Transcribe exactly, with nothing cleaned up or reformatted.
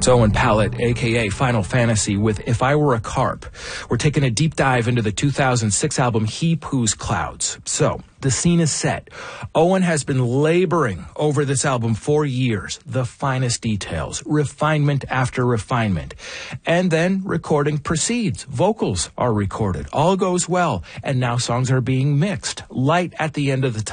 It's Owen Pallett, a k a. Final Fantasy, with If I Were a Carp. We're taking a deep dive into the two thousand six album He Poos Clouds. So, the scene is set. Owen has been laboring over this album for years. The finest details, refinement after refinement. And then recording proceeds. Vocals are recorded. All goes well. And now songs are being mixed. Light at the end of the tunnel.